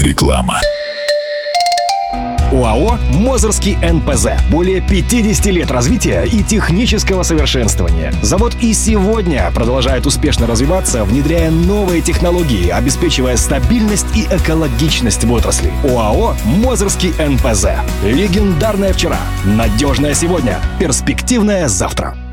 Реклама. ОАО «Мозырский НПЗ». Более 50 лет развития и технического совершенствования. Завод и сегодня продолжает успешно развиваться, внедряя новые технологии, обеспечивая стабильность и экологичность в отрасли. ОАО «Мозырский НПЗ». Легендарное вчера, надежное сегодня, перспективное завтра.